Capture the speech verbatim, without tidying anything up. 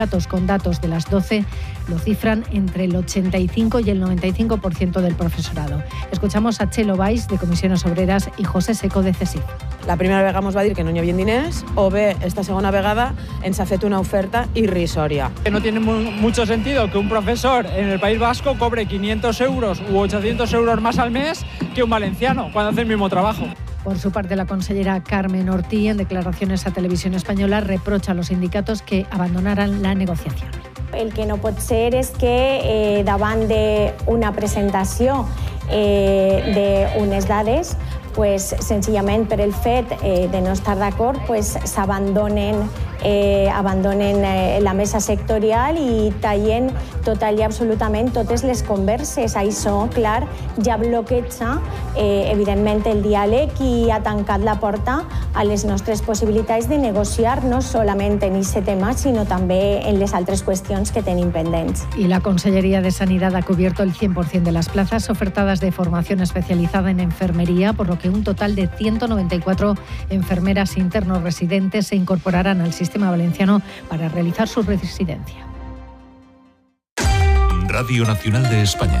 Datos con datos de las doce lo cifran entre el ochenta y cinco y el noventa y cinco por ciento del profesorado. Escuchamos a Txelo Valls, de Comisiones Obreras, y José Seco, de C S I C. La primera vegada ens va dir que no hi havia diners, o bé, esta segona vegada ens ha fet una oferta irrisòria. No tiene mucho sentido que un profesor en el País Vasco cobre quinientos euros u ochocientos euros más al mes que un valenciano cuando hace el mismo trabajo. Por su parte, la consellera Carmen Ortí, en declaraciones a Televisión Española, reprocha a los sindicatos que abandonaran la negociación. El que no pot ser és que eh, davant d'una presentació eh, d'unes dades, pues, senzillament per el fet eh, de no estar d'acord, pues, s'abandonen eh, abandonen eh, la mesa sectorial i tallen total i absolutament totes les converses. Això, clar, ja bloqueja eh, evidentment el diàleg i ha tancat la porta a les nostres possibilitats de negociar no solament en aquest tema, sinó també en les altres qüestions que tenim pendents. Y la Consellería de Sanidad ha cubierto el cien por ciento de las plazas ofertadas de formación especializada en enfermería, por lo que un total de ciento noventa y cuatro enfermeras internos residentes se incorporarán al sistema valenciano para realizar su residencia. Radio Nacional de España.